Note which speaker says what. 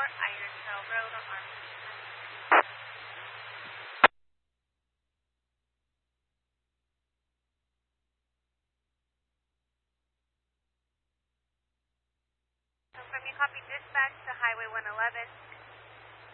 Speaker 1: Iron Trail Road on Army. Confirm you copy dispatch to Highway 111.